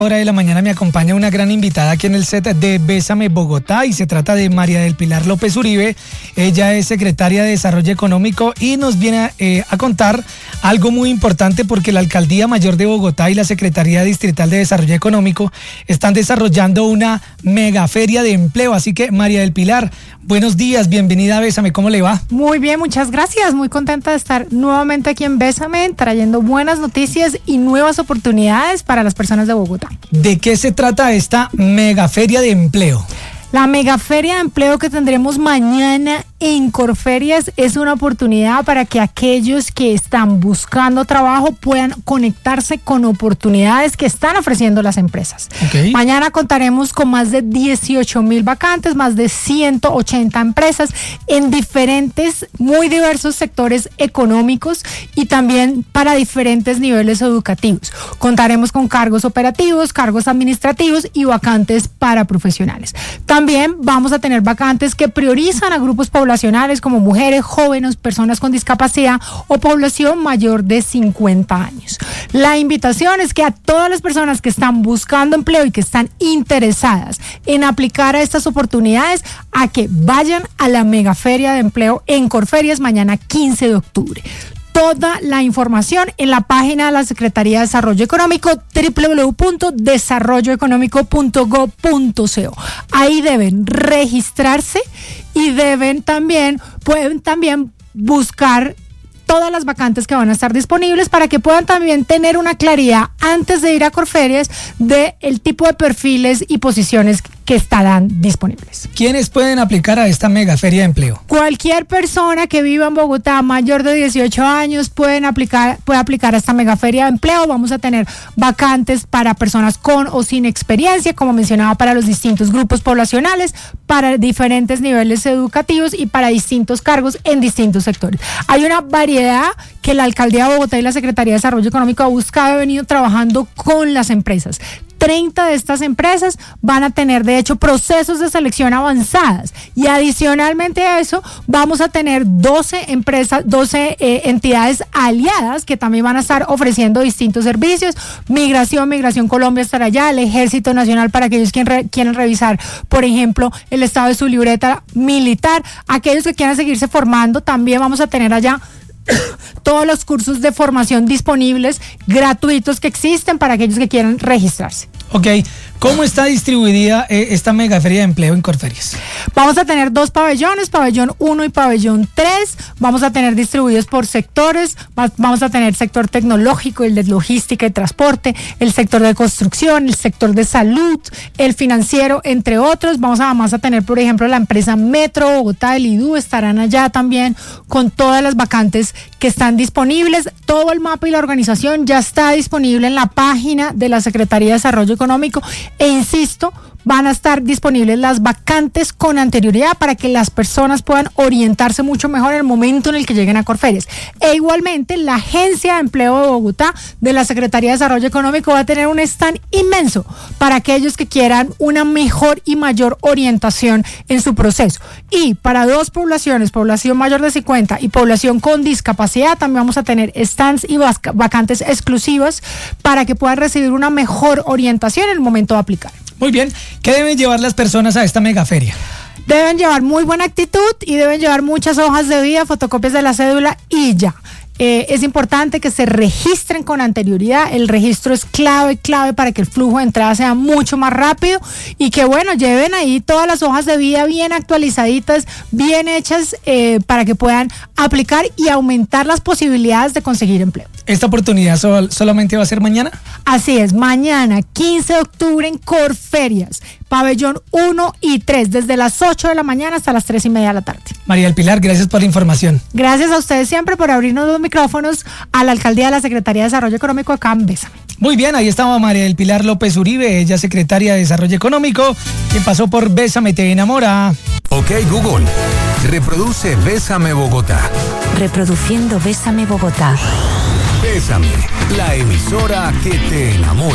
Hora de la mañana me acompaña una gran invitada aquí en el set de Bésame Bogotá y se trata de María del Pilar López Uribe. Ella es secretaria de Desarrollo Económico y nos viene a contar algo muy importante porque la Alcaldía Mayor de Bogotá y la Secretaría Distrital de Desarrollo Económico están desarrollando una mega feria de empleo. Así que María del Pilar, buenos días, bienvenida a Bésame, ¿cómo le va? Muy bien, muchas gracias, muy contenta de estar nuevamente aquí en Bésame, trayendo buenas noticias y nuevas oportunidades para las personas de Bogotá. ¿De qué se trata esta mega feria de empleo? La megaferia de empleo que tendremos mañana en Corferias es una oportunidad para que aquellos que están buscando trabajo puedan conectarse con oportunidades que están ofreciendo las empresas. Okay. Mañana contaremos con más de 18,000 vacantes, más de 180 empresas en diferentes, muy diversos sectores económicos y también para diferentes niveles educativos. Contaremos con cargos operativos, cargos administrativos y vacantes para profesionales. También vamos a tener vacantes que priorizan a grupos poblacionales como mujeres, jóvenes, personas con discapacidad o población mayor de 50 años. La invitación es que a todas las personas que están buscando empleo y que están interesadas en aplicar a estas oportunidades, a que vayan a la megaferia de empleo en Corferias mañana 15 de octubre. Toda la información en la página de la Secretaría de Desarrollo Económico, www.desarrolloeconómico.gov.co. Ahí deben registrarse y pueden también buscar todas las vacantes que van a estar disponibles para que puedan también tener una claridad antes de ir a Corferias de el tipo de perfiles y posiciones que estarán disponibles. ¿Quiénes pueden aplicar a esta mega feria de empleo? Cualquier persona que viva en Bogotá mayor de 18 años puede aplicar a esta mega feria de empleo. Vamos a tener vacantes para personas con o sin experiencia, como mencionaba, para los distintos grupos poblacionales, para diferentes niveles educativos y para distintos cargos en distintos sectores. Hay una variedad que la Alcaldía de Bogotá y la Secretaría de Desarrollo Económico ha buscado y ha venido trabajando con las empresas. 30 de estas empresas van a tener, de hecho, procesos de selección avanzadas y adicionalmente a eso vamos a tener 12 entidades aliadas que también van a estar ofreciendo distintos servicios. Migración Colombia estará allá, el Ejército Nacional para aquellos que quieren revisar, por ejemplo, el estado de su libreta militar. Aquellos que quieran seguirse formando, también vamos a tener allá todos los cursos de formación disponibles, gratuitos, que existen para aquellos que quieran registrarse. Ok, ¿cómo está distribuida esta mega feria de empleo en Corferias? Vamos a tener 2 pabellones, pabellón 1 y pabellón 3, vamos a tener distribuidos por sectores, vamos a tener sector tecnológico, el de logística y transporte, el sector de construcción, el sector de salud, el financiero, entre otros. Vamos a tener, por ejemplo, la empresa Metro Bogotá, el IDU, estarán allá también con todas las vacantes que están disponibles. Todo el mapa y la organización ya está disponible en la página de la Secretaría de Desarrollo Económico e insisto, van a estar disponibles las vacantes con anterioridad para que las personas puedan orientarse mucho mejor en el momento en el que lleguen a Corferias. E igualmente la Agencia de Empleo de Bogotá de la Secretaría de Desarrollo Económico va a tener un stand inmenso para aquellos que quieran una mejor y mayor orientación en su proceso. Y para 2 poblaciones, población mayor de 50 y población con discapacidad, también vamos a tener stands y vacantes exclusivas para que puedan recibir una mejor orientación en el momento de aplicar. Muy bien, ¿qué deben llevar las personas a esta mega feria? Deben llevar muy buena actitud y deben llevar muchas hojas de vida, fotocopias de la cédula y ya. Es importante que se registren con anterioridad. El registro es clave para que el flujo de entrada sea mucho más rápido y que, bueno, lleven ahí todas las hojas de vida bien actualizaditas, bien hechas, para que puedan aplicar y aumentar las posibilidades de conseguir empleo. ¿Esta oportunidad solamente va a ser mañana? Así es, mañana 15 de octubre en Corferias, pabellón 1 y 3, desde las 8 de la mañana hasta las 3:30 de la tarde. María del Pilar, gracias por la información. Gracias a ustedes siempre por abrirnos los micrófonos a la Alcaldía de la Secretaría de Desarrollo Económico acá en Bésame. Muy bien, ahí estaba María del Pilar López Uribe, ella secretaria de Desarrollo Económico, quien pasó por Bésame Te Enamora. Ok, Google, reproduce Bésame Bogotá. Reproduciendo Bésame Bogotá. Bésame, la emisora que te enamora.